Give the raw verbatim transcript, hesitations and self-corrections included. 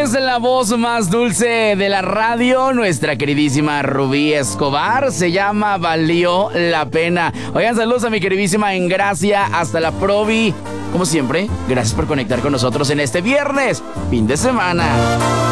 es la voz más dulce de la radio, nuestra queridísima Rubí Escobar. Se llama Valió la Pena. Oigan, saludos a mi queridísima Engracia hasta la Provi. Como siempre, gracias por conectar con nosotros en este viernes, fin de semana.